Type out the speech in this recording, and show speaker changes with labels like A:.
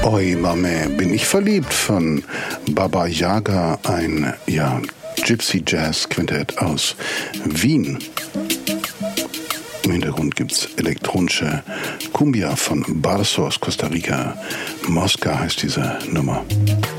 A: Oi Mame, bin ich verliebt von Baba Yaga, ein Gypsy Jazz Quintett aus Wien. Im Hintergrund gibt's elektronische Cumbia von Barso aus Costa Rica. Mosca heißt diese Nummer.